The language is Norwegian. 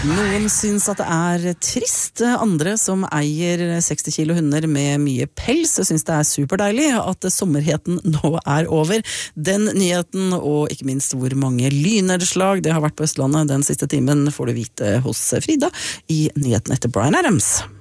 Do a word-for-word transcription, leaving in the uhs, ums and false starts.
Noen syns at det er trist, andre som eier seksti kilo hunder med mye pels, syns det er superdeilig at sommerheten nå er over. Den nyheten, og ikke minst hvor mange lynnedslag det har vært på Østlandet den siste timen, får du vite hos Frida i nyheten etter Bryan Adams.